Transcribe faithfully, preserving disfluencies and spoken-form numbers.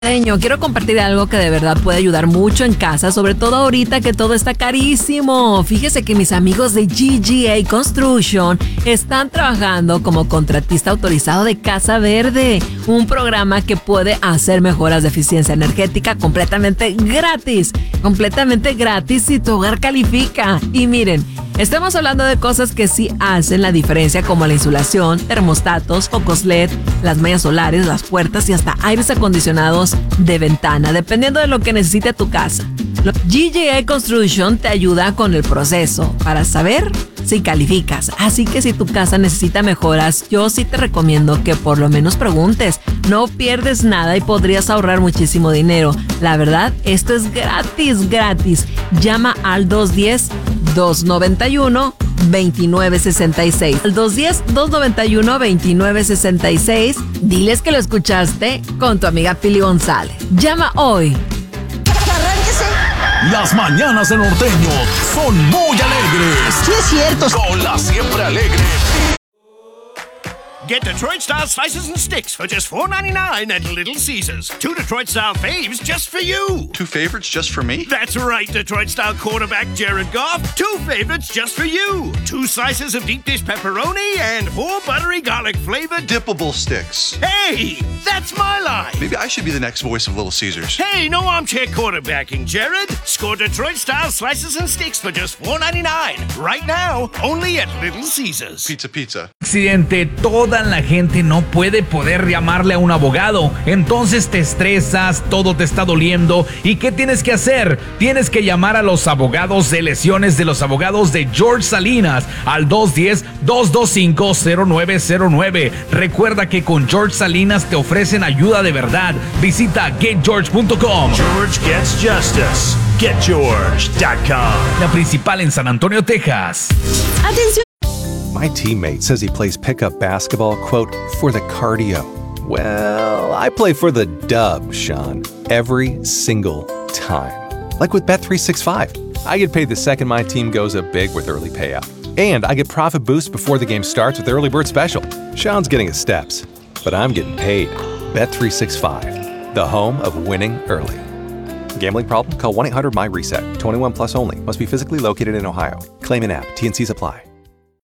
Quiero compartir algo que de verdad puede ayudar mucho en casa, sobre todo ahorita que todo está carísimo. Fíjese que mis amigos de G G A Construction están trabajando como contratista autorizado de Casa Verde, un programa que puede hacer mejoras de eficiencia energética completamente gratis, completamente gratis si tu hogar califica. Y miren, estamos hablando de cosas que sí hacen la diferencia, como la insulación, termostatos, focos L E D, las mallas solares, las puertas y hasta aires acondicionados de ventana, dependiendo de lo que necesite tu casa. G G A Construction te ayuda con el proceso para saber si calificas. Así que si tu casa necesita mejoras, yo sí te recomiendo que por lo menos preguntes. No pierdes nada y podrías ahorrar muchísimo dinero. La verdad, esto es gratis, gratis. Llama al dos uno cero, dos nueve uno, dos nueve seis seis. Al dos uno cero, dos nueve uno, dos nueve seis seis. Diles que lo escuchaste con tu amiga Pili González. Llama hoy. Las mañanas de Norteño son muy alegres. Sí, es cierto. Con la siempre alegre. Get Detroit-style slices and sticks for just four ninety-nine at Little Caesars. Two Detroit-style faves just for you. Two favorites just for me? That's right, Detroit-style quarterback Jared Goff. Two favorites just for you. Two slices of deep dish pepperoni and four buttery garlic-flavored dippable sticks. Hey, that's my line. Maybe I should be the next voice of Little Caesars. Hey, no armchair quarterbacking, Jared. Score Detroit-style slices and sticks for just four ninety-nine. Right now, only at Little Caesars. Pizza, pizza. Accidente, toda la gente no puede poder llamarle a un abogado. Entonces te estresas, todo te está doliendo. ¿Y qué tienes que hacer? Tienes que llamar a los abogados de lesiones de los abogados de George Salinas al dos uno cero, dos dos cinco, cero nueve cero nueve. Recuerda que con George Salinas te ofrecen ayuda de verdad. Visita get george punto com. George gets justice. get george dot com. La principal en San Antonio, Texas. Atención. My teammate says he plays pickup basketball, quote, for the cardio. Well, I play for the dub, Sean, every single time. Like with Bet three sixty-five. I get paid the second my team goes up big with early payout. And I get profit boosts before the game starts with Early Bird Special. Sean's getting his steps, but I'm getting paid. Bet three sixty-five, the home of winning early. Gambling problem? Call one eight hundred M Y RESET. twenty-one plus only. Must be physically located in Ohio. Claim in app. T N Cs apply.